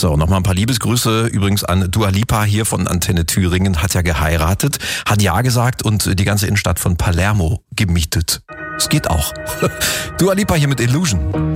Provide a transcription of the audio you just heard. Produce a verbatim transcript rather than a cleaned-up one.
So, nochmal ein paar Liebesgrüße übrigens an Dua Lipa hier von Antenne Thüringen, hat ja geheiratet, hat Ja gesagt und die ganze Innenstadt von Palermo gemietet. Es geht auch. Dua Lipa hier mit Illusion.